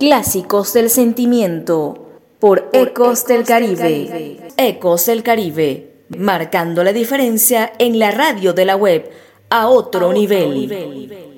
Clásicos del Sentimiento por Ecos del Caribe. Ecos del Caribe, marcando la diferencia en la radio de la web a otro nivel.